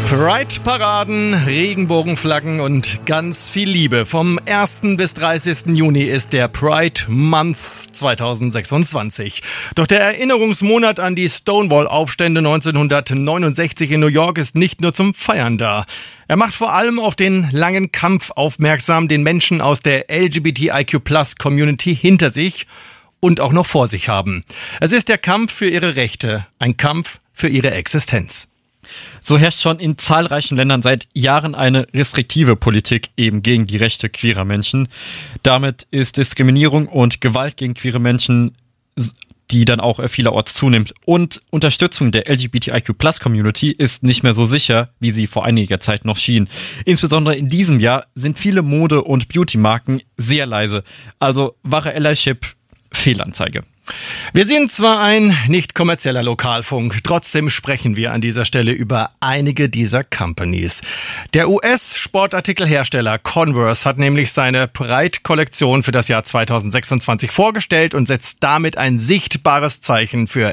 Pride-Paraden, Regenbogenflaggen und ganz viel Liebe. Vom 1. bis 30. Juni ist der Pride Month 2026. Doch der Erinnerungsmonat an die Stonewall-Aufstände 1969 in New York ist nicht nur zum Feiern da. Er macht vor allem auf den langen Kampf aufmerksam, den Menschen aus der LGBTIQ+-Community hinter sich und auch noch vor sich haben. Es ist der Kampf für ihre Rechte, ein Kampf für ihre Existenz. So herrscht schon in zahlreichen Ländern seit Jahren eine restriktive Politik eben gegen die Rechte queerer Menschen. Damit ist Diskriminierung und Gewalt gegen queere Menschen, die dann auch vielerorts zunimmt. Und Unterstützung der LGBTIQ+-Community ist nicht mehr so sicher, wie sie vor einiger Zeit noch schien. Insbesondere in diesem Jahr sind viele Mode- und Beauty-Marken sehr leise. Also wahre Allyship, Fehlanzeige. Wir sind zwar ein nicht kommerzieller Lokalfunk, trotzdem sprechen wir an dieser Stelle über einige dieser Companies. Der US-Sportartikelhersteller Converse hat nämlich seine Pride-Kollektion für das Jahr 2026 vorgestellt und setzt damit ein sichtbares Zeichen für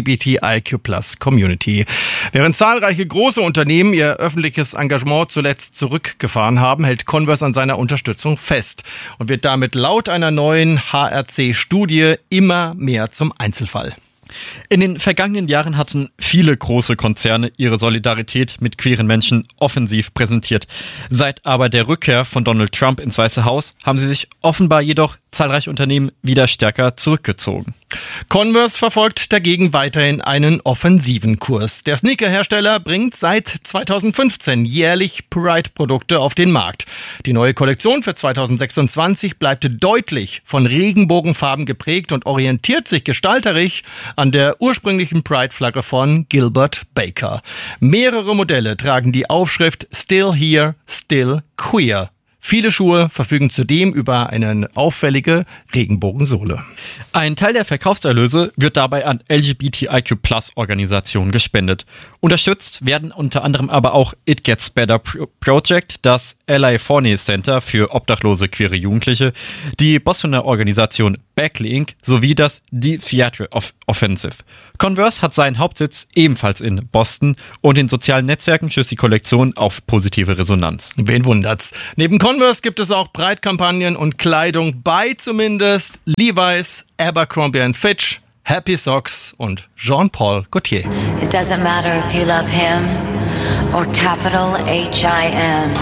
LGBTIQ+-Community. Während zahlreiche große Unternehmen ihr öffentliches Engagement zuletzt zurückgefahren haben, hält Converse an seiner Unterstützung fest und wird damit laut einer neuen HRC-Studie immer mehr zum Einzelfall. In den vergangenen Jahren hatten viele große Konzerne ihre Solidarität mit queeren Menschen offensiv präsentiert. Seit aber der Rückkehr von Donald Trump ins Weiße Haus haben sie sich offenbar jedoch zahlreiche Unternehmen wieder stärker zurückgezogen. Converse verfolgt dagegen weiterhin einen offensiven Kurs. Der Sneakerhersteller bringt seit 2015 jährlich Pride-Produkte auf den Markt. Die neue Kollektion für 2026 bleibt deutlich von Regenbogenfarben geprägt und orientiert sich gestalterisch an der ursprünglichen Pride-Flagge von Gilbert Baker. Mehrere Modelle tragen die Aufschrift Still Here, Still Queer. Viele Schuhe verfügen zudem über eine auffällige Regenbogensohle. Ein Teil der Verkaufserlöse wird dabei an LGBTIQ+-Organisationen gespendet. Unterstützt werden unter anderem aber auch It Gets Better Project, das LA Forney Center für obdachlose queere Jugendliche, die Bostoner Organisation Backlink sowie das The Theatre Offensive. Converse hat seinen Hauptsitz ebenfalls in Boston und in sozialen Netzwerken stößt die Kollektion auf positive Resonanz. Wen wundert's? Neben Converse gibt es auch Breitkampagnen und Kleidung bei zumindest Levi's, Abercrombie & Fitch, Happy Socks und Jean-Paul Gaultier. It doesn't matter if you love him or capital H-I-M.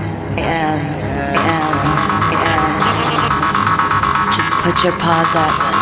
Just put your paws up.